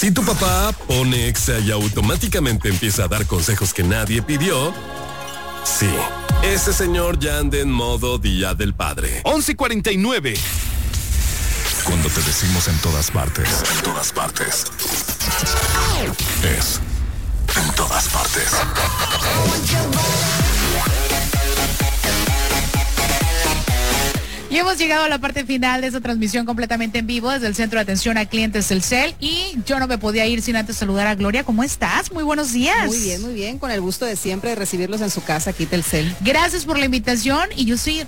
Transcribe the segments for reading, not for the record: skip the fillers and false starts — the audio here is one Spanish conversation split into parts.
Si tu papá pone Exa y automáticamente empieza a dar consejos que nadie pidió, sí, ese señor ya anda en modo Día del Padre. 11:49. Cuando te decimos en todas partes, es en todas partes. Y hemos llegado a la parte final de esta transmisión completamente en vivo desde el Centro de Atención a Clientes Telcel. Y yo no me podía ir sin antes saludar a Gloria. ¿Cómo estás? Muy buenos días. Muy bien. Con el gusto de siempre de recibirlos en su casa aquí Telcel. Gracias por la invitación. Y yo estoy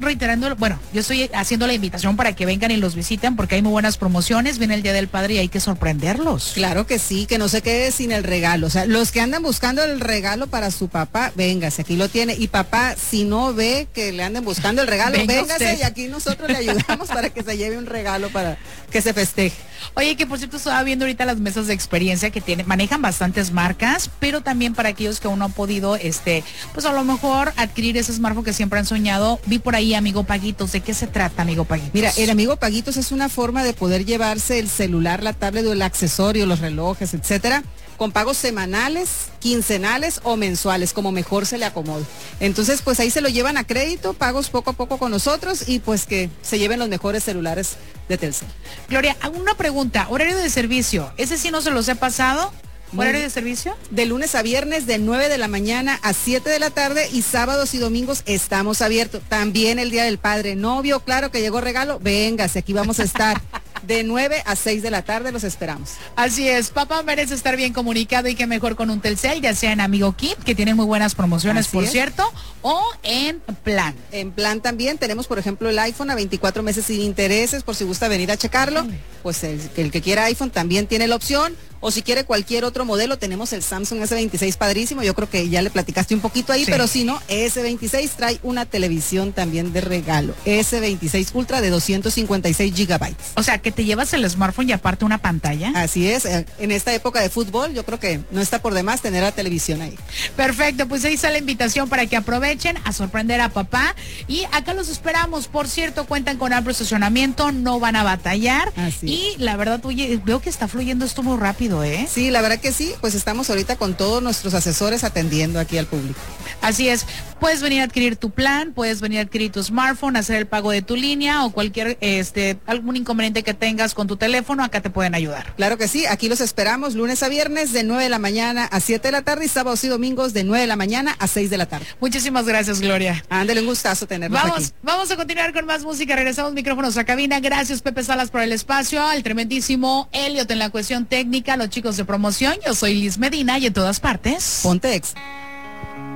yo estoy haciendo la invitación para que vengan y los visiten porque hay muy buenas promociones. Viene el Día del Padre y hay que sorprenderlos. Claro que sí, que no se quede sin el regalo. O sea, los que andan buscando el regalo para su papá, véngase, aquí lo tiene. Y papá, si no ve que le anden buscando el regalo, véngase usted. Y aquí nosotros le ayudamos para que se lleve un regalo para que se festeje. Oye, que por cierto estaba viendo ahorita las mesas de experiencia que manejan bastantes marcas, pero también para aquellos que aún no han podido, pues a lo mejor adquirir ese smartphone que siempre han soñado. Vi por ahí, amigo Paguitos, ¿de qué se trata, amigo Paguitos? Mira, el amigo Paguitos es una forma de poder llevarse el celular, la tablet o el accesorio, los relojes, etcétera, con pagos semanales, quincenales o mensuales, como mejor se le acomode. Entonces, pues ahí se lo llevan a crédito, pagos poco a poco con nosotros y pues que se lleven los mejores celulares de Telcel. Gloria, una pregunta, horario de servicio, ese sí no se los he pasado. ¿Horario de servicio? De lunes a viernes de 9 de la mañana a 7 de la tarde y sábados y domingos estamos abiertos. También el Día del Padre. Novio, claro que llegó regalo, véngase, aquí vamos a estar. De 9 a 6 de la tarde los esperamos. Así es, papá merece estar bien comunicado y que mejor con un Telcel, ya sea en Amigo Kit, que tiene muy buenas promociones, por cierto, o en plan. En plan también tenemos, por ejemplo, el iPhone a 24 meses sin intereses, por si gusta venir a checarlo. Pues el que quiera iPhone también tiene la opción. O si quiere cualquier otro modelo, tenemos el Samsung S26 padrísimo. Yo creo que ya le platicaste un poquito ahí, sí. Pero si no, S26 trae una televisión también de regalo. S26 Ultra de 256 gigabytes. O sea, que te llevas el smartphone y aparte una pantalla. Así es. En esta época de fútbol, yo creo que no está por demás tener la televisión ahí. Perfecto, pues ahí está la invitación para que aprovechen a sorprender a papá. Y acá los esperamos. Por cierto, cuentan con amplio estacionamiento, no van a batallar. Así y es. La verdad, oye, veo que está fluyendo esto muy rápido. Sí, la verdad que sí, pues estamos ahorita con todos nuestros asesores atendiendo aquí al público. Así es, puedes venir a adquirir tu plan, puedes venir a adquirir tu smartphone, hacer el pago de tu línea o cualquier, algún inconveniente que tengas con tu teléfono, acá te pueden ayudar. Claro que sí, aquí los esperamos lunes a viernes de 9 de la mañana a 7 de la tarde y sábados y domingos de 9 de la mañana a 6 de la tarde. Muchísimas gracias, Gloria. Ándale, un gustazo tenerlos aquí. Vamos a continuar con más música, regresamos micrófonos a cabina. Gracias, Pepe Salas, por el espacio, al tremendísimo Elliot en la cuestión técnica, los chicos de promoción. Yo soy Liz Medina y en todas partes. Ponte Exa.